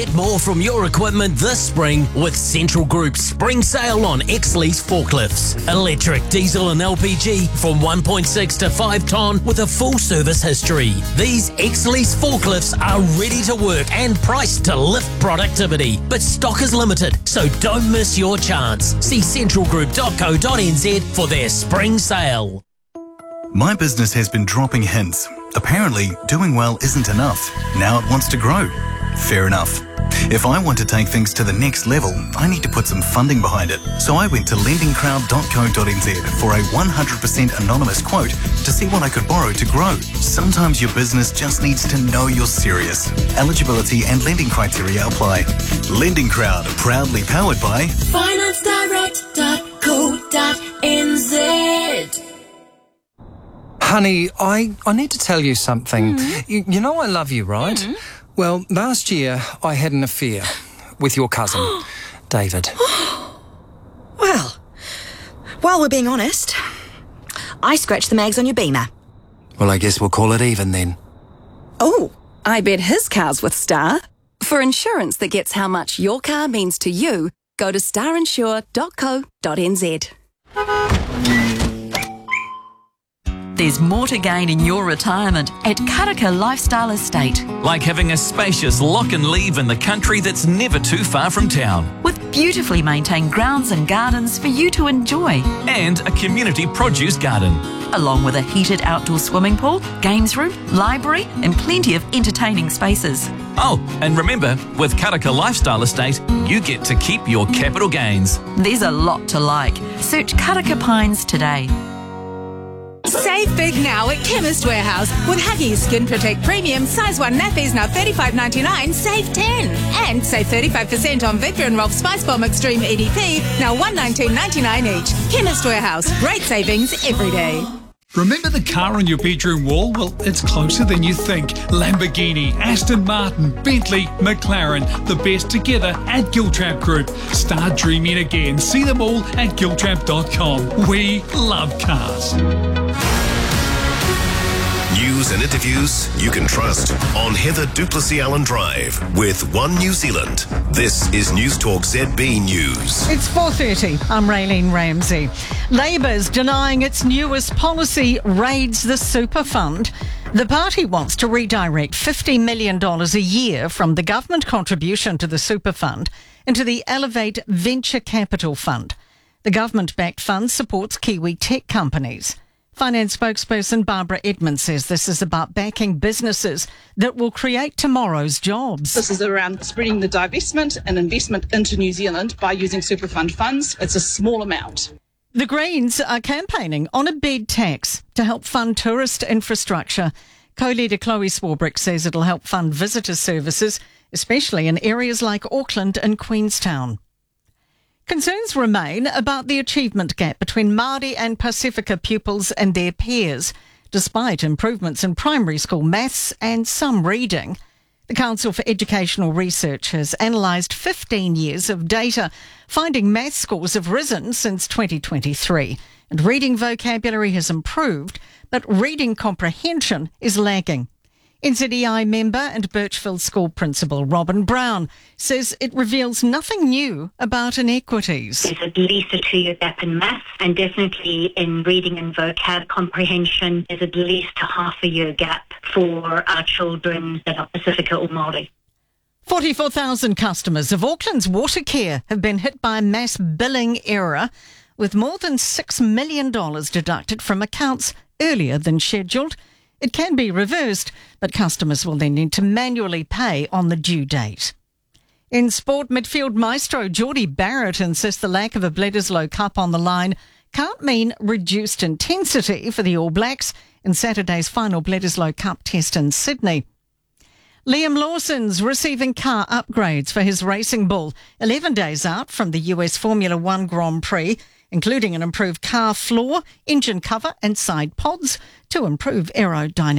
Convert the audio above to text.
Get more from your equipment this spring with Central Group's spring sale on X-Lease forklifts. Electric, diesel and LPG from 1.6 to 5 tonne with a full service history. These X-Lease forklifts are ready to work and priced to lift productivity. But stock is limited, so don't miss your chance. See centralgroup.co.nz for their spring sale. My business has been dropping hints. Apparently, doing well isn't enough. Now it wants to grow. Fair enough. If I want to take things to the next level, I need to put some funding behind it. So I went to lendingcrowd.co.nz for a 100% anonymous quote to see what I could borrow to grow. Sometimes your business just needs to know you're serious. Eligibility and lending criteria apply. Lending Crowd, proudly powered by financedirect.co.nz. Honey, I need to tell you something. You know I love you, right? Well, last year I had an affair with your cousin, David. Well, while we're being honest, I scratched the mags on your Beamer. Well, I guess we'll call it even then. Oh, I bet his car's with Star. For insurance that gets how much your car means to you, go to starinsure.co.nz. There's more to gain in your retirement at Karaka Lifestyle Estate. Like having a spacious lock and leave in the country that's never too far from town. With beautifully maintained grounds and gardens for you to enjoy. And a community produce garden. Along with a heated outdoor swimming pool, games room, library and plenty of entertaining spaces. Oh, and remember, with Karaka Lifestyle Estate, you get to keep your capital gains. There's a lot to like. Search Karaka Pines today. Save big now at Chemist Warehouse with Huggies Skin Protect Premium size 1 nappies now $35.99, save 10. And save 35% on Victor and Rolf Spice Bomb Extreme EDP, now $119.99 each. Chemist Warehouse, great savings every day. Remember the car on your bedroom wall? Well, it's closer than you think. Lamborghini, Aston Martin, Bentley, McLaren, the best together at Giltrap Group. Start dreaming again. See them all at giltrap.com. We love cars. News and interviews you can trust on Heather Duplessis Allen Drive with One New Zealand. This is News Talk ZB News. It's 4:30. I'm Raylene Ramsey. Labour's denying its newest policy raids the super fund. The party wants to redirect $50 million a year from the government contribution to the super fund into the Elevate Venture Capital Fund. The government-backed fund supports Kiwi tech companies. Finance spokesperson Barbara Edmonds says this is about backing businesses that will create tomorrow's jobs. This is around spreading the divestment and investment into New Zealand by using super fund funds. It's a small amount. The Greens are campaigning on a bed tax to help fund tourist infrastructure. Co-leader Chloe Swarbrick says it'll help fund visitor services, especially in areas like Auckland and Queenstown. Concerns remain about the achievement gap between Māori and Pacifica pupils and their peers, despite improvements in primary school maths and some reading. The Council for Educational Research has analysed 15 years of data, finding maths scores have risen since 2023, and reading vocabulary has improved, but reading comprehension is lagging. NZEI member and Birchfield School principal Robin Brown says it reveals nothing new about inequities. There's at least a 2-year gap in maths, and definitely in reading and vocab comprehension there's at least a half a year gap for our children that are Pacifica or Māori. 44,000 customers of Auckland's Watercare have been hit by a mass billing error, with more than $6 million deducted from accounts earlier than scheduled. It can be reversed, but customers will then need to manually pay on the due date. In sport, midfield maestro Geordie Barrett insists the lack of a Bledisloe Cup on the line can't mean reduced intensity for the All Blacks in Saturday's final Bledisloe Cup test in Sydney. Liam Lawson's receiving car upgrades for his racing bull 11 days out from the US Formula One Grand Prix, including an improved car floor, engine cover and side pods to improve aerodynamics.